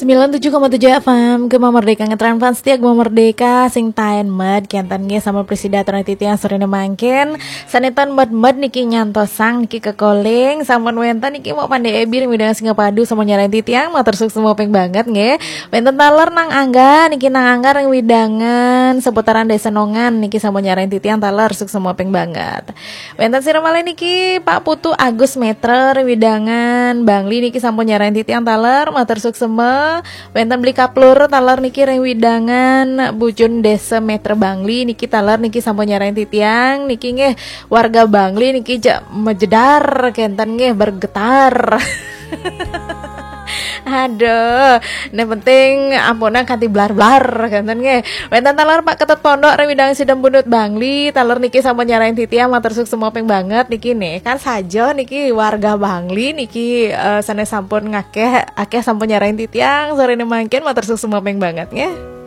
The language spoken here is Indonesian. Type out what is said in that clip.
97,7 FM Gema Merdeka ngetren fans setia Gema Merdeka sing taen med kiantan ge sama presida atau titi yang sore mangken sanetan med niki nyantosang niki kekoling sampun wenten niki mau pandai ebir midang singa padu sama nyarain titi yang matur sukses semua peng banget nge wenten taler nang angga niki nang angga yang widangan seputaran desa nongan niki sama nyarain titi yang taler sukses semua peng banget wenten siramale niki Pak Putu Agus Meter widangan Bangli niki sampun nyarain titi yang taler matur sukses semua wenten beli kaplur taler niki reng widangan bujun desa Meter Bangli niki taler niki sampun nyarain titiang niki nggih warga Bangli niki jak mejedar kenten nggih bergetar. Aduh, yang penting ampuna kanti blar-blar kenten nggih. Wenten taler Pak Ketut Pondok reng widang sidem bunut Bangli taler niki sampun nyarain titiang matur sukses semua peng banget niki nih kan saja niki warga Bangli niki sanes sampun akeh sampun nyarain titiang sore mangken matur sukses semua peng banget nggih.